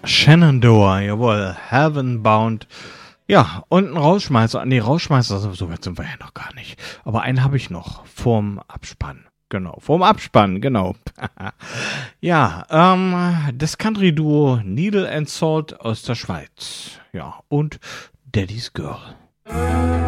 Shenandoah, jawohl, Heaven Bound. Ja, und ein Rausschmeißer. Nee, Rausschmeißer, so weit sind wir ja noch gar nicht. Aber einen habe ich noch, vorm Abspann. Genau. Ja, das Country-Duo Needle and Salt aus der Schweiz. Ja, und Daddy's Girl.